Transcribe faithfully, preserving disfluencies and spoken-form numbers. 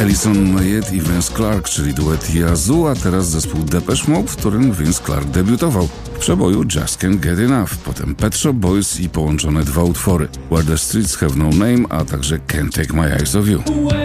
Alison Moyet i Vince Clarke, czyli duet Yazoo, a teraz zespół Depeche Mode, w którym Vince Clarke debiutował. W przeboju Just Can't Get Enough, potem Pet Shop Boys i połączone dwa utwory Where the Streets Have No Name, a także Can't Take My Eyes Off You.